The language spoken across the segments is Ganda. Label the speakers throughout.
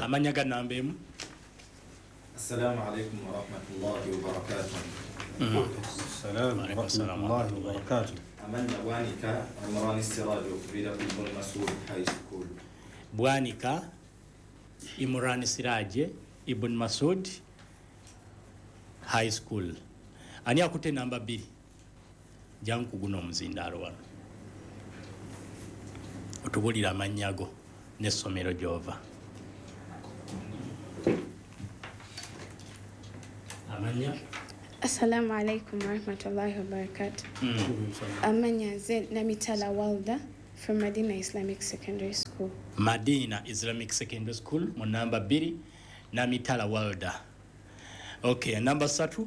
Speaker 1: amanya ga namba emu.
Speaker 2: Assalamu alaikum wa rahmatullahi wa barakatuh.
Speaker 3: Assalamu alaikum wa rahmatullahi wa barakatuh.
Speaker 2: Amanya Bwanika Imran Siraj okuvira ku Ibn Masud High School.
Speaker 1: Bwanika Imran Siraj Ibn Masud High School. Ani akute namba 2. Jangu guno omuzindalo wano. Otubulira amanyago n'essomero gy'ova. Amanya.
Speaker 4: Assalamu alaikum wa rahmatullahi wa barakatuh. Amanya Zaid Namitala Walda from Madina Islamic Secondary School.
Speaker 1: Madina Islamic Secondary School mu namba 2 Namitala Walda. Okay, namba 3.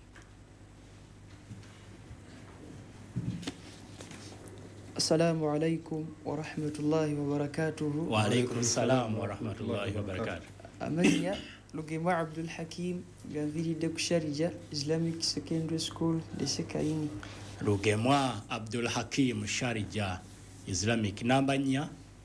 Speaker 5: Assalamu alaikum wa rahmatullahi wa barakatuh.
Speaker 1: Wa alaikum salam wa rahmatullahi wa barakatuh.
Speaker 5: Amanya Lugema Abdul Hakim Gaviri de Kusharija Islamic Secondary School de Sekaini.
Speaker 1: Lugema Abdul Hakim Sharija Islamic namba 4.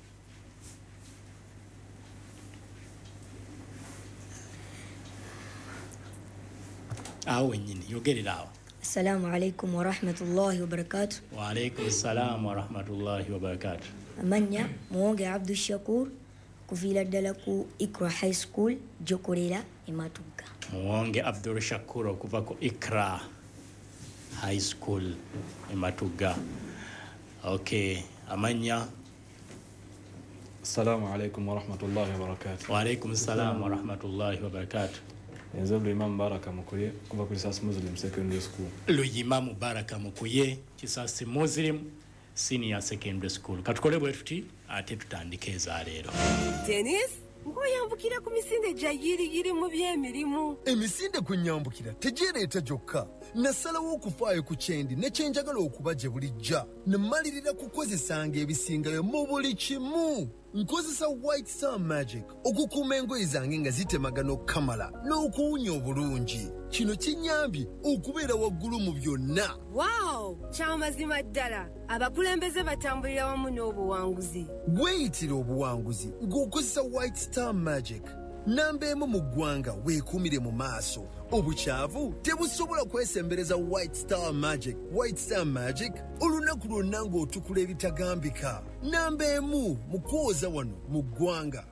Speaker 1: Awe nyini yogerera awo.
Speaker 6: Assalamu alaikum wa rahmatullahi wa barakatuh.
Speaker 1: Wa alaikum salam wa rahmatullahi wa barakatuh.
Speaker 6: Amanya Muwonge Abdul Shakur kuvila ddala ku Ikra High School Jokolera Ematuga.
Speaker 1: Muwonge Abdul Shakur okuva ku Ikra High School Ematuga. Okay, amanya.
Speaker 3: Assalamu alaikum wa rahmatullahi wa barakatuh.
Speaker 1: Wa alaikum salam wa rahmatullahi wa barakatuh.
Speaker 3: Nzablu Imam Baraka Mukuye kuva ku Kisasi Muslim Secondary School.
Speaker 1: Imam Baraka Mukuye Kisasi Muslim Senior Secondary School. Katukole bwe tuti ate tutandike leero.
Speaker 7: Dennis ngoyambukira ku misinde gyayiri mu by'emirimu.
Speaker 8: Emisinde kunyambukira tejereeta gyokka. Nasalawo okufaayo ku kyendi ne kyenjagala okuba gye bulijja. Nemalirira kukozesanga ebisingayo mu buli kimu. Nkozesa White Star Magic okukuuma engoye zange nga zitemagana okukamala n'okuwunya obulungi. Kino kinyambye okubeera waggulu mu byonna.
Speaker 7: Wow, kyamazima ddala. Abakulembeze batambulira wamu n'obuwanguzi.
Speaker 8: Weeyitira obuwanguzi ng'okozesa White Star Magic. Namba emu mu ggwanga weekuumire mu maaso. Obukyavu tebusobola kwesembereza White Star Magic. White Star Magic olunaku lwonna ng'otukula ebitagambika. Namba emu mu kwoza wano mu ggwanga.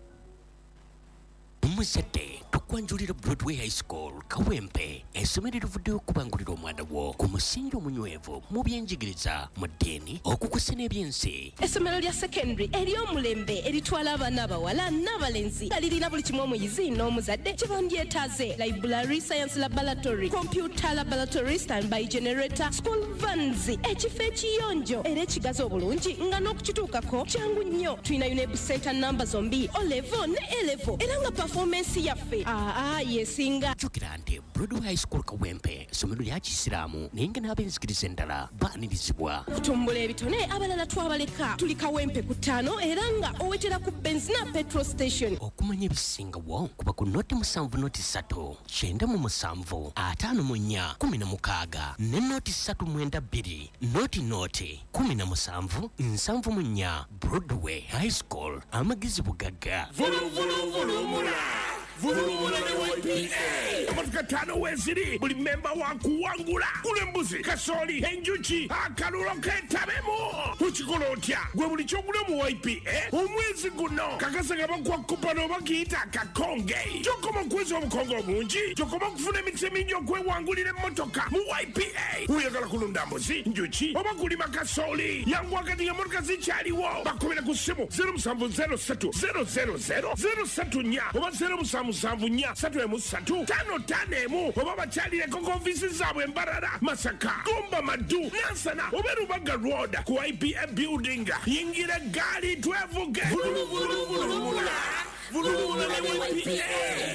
Speaker 9: Musate tukwanjulira Broadway High School Kawempe essomero livuddeyo okubangulira omwana wo ku musingi omunywevu mu byenjigiriza mu ddiini okukusa n'ebyensi.
Speaker 10: Essomero lya secondary ery'omulembe eritwala abaana abawala n'abalenzi balirina buli kimu omuyizi n'omuzadde kye bandyetaaze: library, science laboratory, computer laboratory, standby generator, school vans, ekifo ekiyonjo era ekigazi obulungi nga n'okukituukako kyangu nnyo. Tulina UNEB center namba zombi O-level ne A-level era nga performance yaffe yesinga.
Speaker 9: Jukira nti Broadway High School Kawempe essomero lya Kisiraamu naye nga n'abenzikiriza endala baanirizibwa.
Speaker 10: Kutumbula ebitone abalala twabaleka. Tuli Kawempe ku 5 era nga owetera ku Benzina petrol station.
Speaker 9: Okumanya ebisingawo kuba ku noti 7 noti 3 97 54 16 ne noti 392 noti 17 74 Broadway High School amagizi bugagga.
Speaker 11: Vulumula ne YPA amatuka 5 weziri buli memba wakuwangula kulembuzi kasoli enjuki akalulo ketabemo tukikola otya gwe buli kyogula mu YPA omwezi guno kakasa nga bakwa kupano bakiyita akakonge kyokoma kwezi obukongo obungi kyokoma kufuna emikisa mingi okwewangulira emmotoka mu YPA. Oyagala kulunda mbuzi njuki oba kulima kasoli yangu wakati nga motoka zikyaliwo bakubira ku ssimu 0703 000 034 oba 0774 oba bakyalireko konfisi zaabwe Mbarara, Masaka, Gomba, Madu, Nansana oba Rubaga Road ku IPA building. Yingira gaali twevuge. Vulumula ne YPA.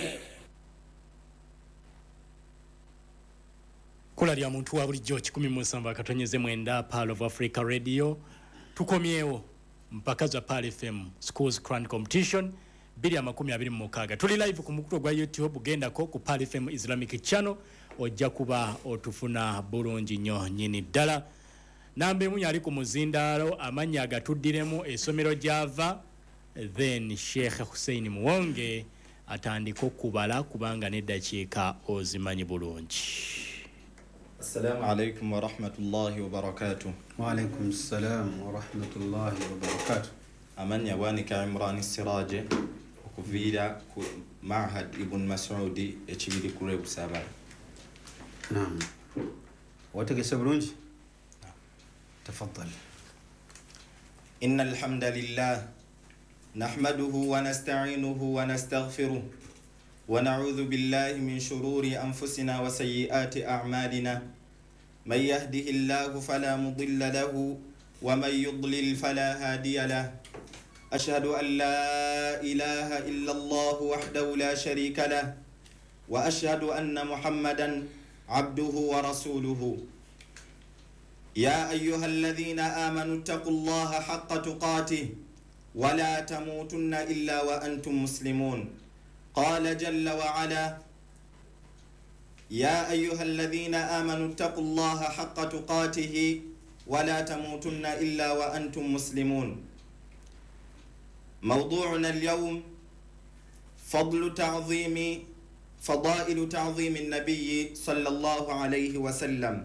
Speaker 1: Kula lya muntu wa bulijjo 107 akatonyeze mwenda Pearl of Africa Radio. Tukomyewo mpaka za Pearl FM Schools Crown Competition 2026. Tuli live ku mukuto gwa YouTube gendako ku Pearl FM Islamic Channel ojja kuba otufuna bulungi nnyo nyini ddala. Nambe munye ali ku muzindalo amanya agatuddiremu essomero gyava then Sheikh Hussein Muwonge atandika okubala kubanga n'eddakiika ozimanyi bulungi.
Speaker 2: Assalamu alaikum wa rahmatullahi wa barakatuh.
Speaker 12: Wa alaikum assalam wa rahmatullahi wa barakatuh.
Speaker 2: Amanya Bwanika Imran Siraje okuviira ku Mahad Ibn Mas'udi ekibiri ku Lwebusabala.
Speaker 12: Naam. Wategese bulungi? Tafaddal.
Speaker 2: Innal hamdalillah nahmaduhu wa nasta'inuhu wa nastaghfiruh wa na'udhu billahi min shururi anfusina wa sayyiati a'malina man yahdihillahu fala mudilla lahu wa man yudlil fala hadiya lahu. Ashhadu an la ilaha illa Allah wahdahu la sharika lahu wa ashhadu anna Muhammadan abduhu wa rasuluhu. يا أيها الذين آمنوا اتقوا الله حق تقاته ولا تموتن إلا وأنتم مسلمون. قال جل وعلا يا أيها الذين آمنوا اتقوا الله حق تقاته ولا تموتن إلا وأنتم مسلمون. موضوعنا اليوم فضائل تعظيم النبي صلى الله عليه وسلم.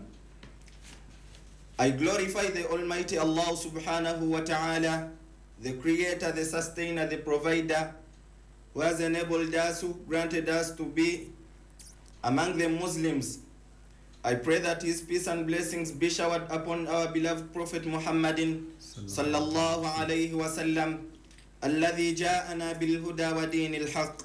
Speaker 2: I glorify the Almighty Allah subhanahu wa ta'ala, the creator, the sustainer, the provider, who has enabled us, who granted us to be among the Muslims. I pray that his peace and blessings be showered upon our beloved Prophet Muhammadin sallallahu alayhi wa sallam, alladhi ja'ana bil huda wa dinil haqq.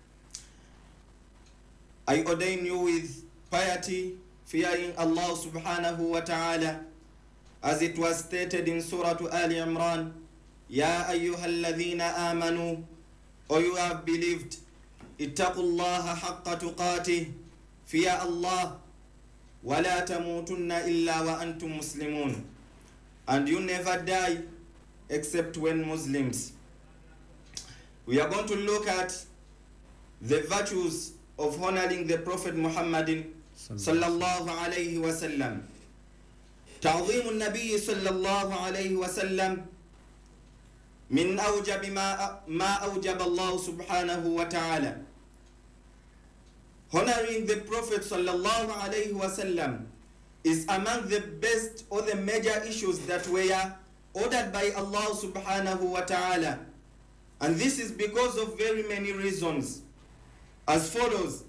Speaker 2: I ordain you with piety, fearing Allah subhanahu wa ta'ala, as it was stated in Surah Al Imran, Ya ayyuhalladhina amanu, O you have believed, ittaqullaha haqqa tuqatih, fear Allah, wa la tamutunna illa wa antum muslimun, and you never die except when Muslims. We are going to look at the virtues of honoring the Prophet Muhammadin sallallahu alayhi wa sallam. تعظيم النبي صلى الله عليه وسلم من أوجب ما أوجب الله سبحانه وتعالى. Honoring the Prophet صلى الله عليه وسلم is among the best or the major issues that were ordered by Allah subhanahu wa ta'ala. And this is because of very many reasons. As follows: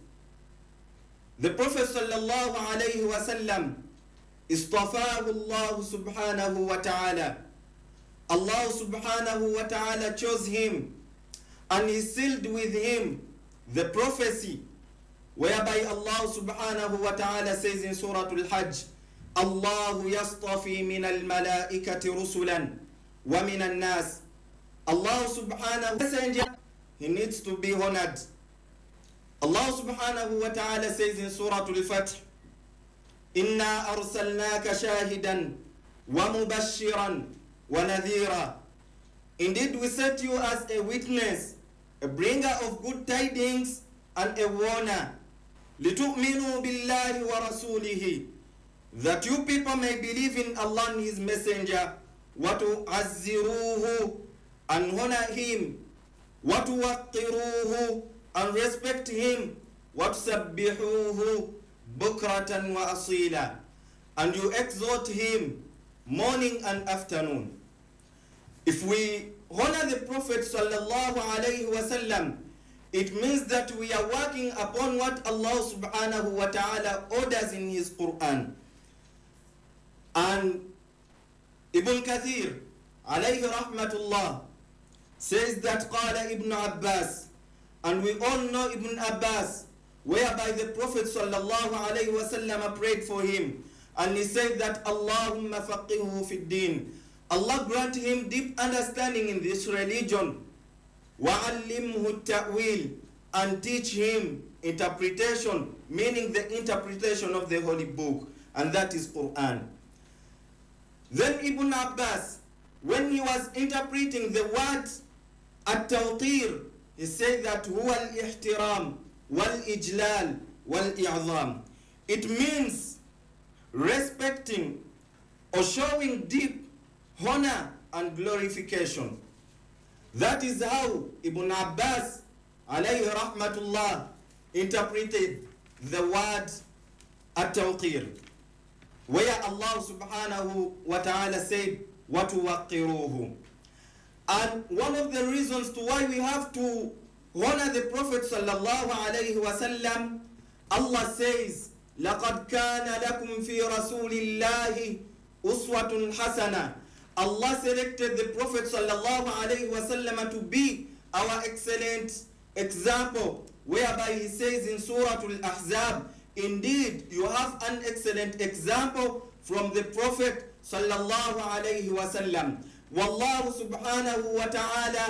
Speaker 2: the Prophet صلى الله عليه وسلم اصطفاه الله سبحانه وتعالى. Allah subhanahu wa ta'ala chose him, and he sealed with him the prophecy whereby Allah subhanahu wa ta'ala says in Surah Al-Hajj, Allahu yastafi min al-malaikati rusulan wa min al-nas. Allah subhanahu messenger, he needs to be honored. Allah subhanahu wa ta'ala says in Surah Al-Fath, Inna arsalnaka shahidan wa mubashiran wa nadhira. Indeed, we set you as a witness, a bringer of good tidings and a warner. لِتُؤْمِنُوا بِاللَّهِ وَرَسُولِهِ, that you people may believe in Allah and His Messenger. وَتُعَزِّرُوهُ, and honor Him. وَتُوَقِّرُوهُ, and respect Him. وَتُسَبِّحُوهُ بُكْرَةً وَأَصِيلًا, and you exhort Him morning and afternoon. If we honor the Prophet sallallahu alayhi wa sallam, it means that we are working upon what Allah subhanahu wa ta'ala orders in His Quran. And Ibn Kathir alayhi rahmatullah says that qala Ibn Abbas, and we all know Ibn Abbas, whereby the Prophet sallallahu alayhi wa sallam prayed for him, and he said that Allahumma faqihu fi din, Allah grant him deep understanding in this religion, wa'allimhu ta'wil, and teach him interpretation, meaning the interpretation of the Holy Book, and that is Quran. Then Ibn Abbas, when he was interpreting the word at-tawqir, he said that huwa al-ihtiram wal-ijlal wal-i'zam. It means respecting or showing deep honor and glorification. That is how Ibn Abbas alayhi rahmatullah interpreted the word at-tawqir, where Allah subhanahu wa ta'ala said, وَتُوَقِّرُوهُ. And one of the reasons to why we have to honor the Prophet sallallahu alayhi wa sallam, Allah says, لَقَدْ كَانَ لَكُمْ فِي رَسُولِ اللَّهِ أُسْوَةٌ حَسَنَةٌ. Allah selected the Prophet sallallahu alayhi wa sallam to be our excellent example, whereby he says in Surah Al-Ahzab, indeed you have an excellent example from the Prophet sallallahu alayhi wa sallam. Wallahu subhanahu wa ta'ala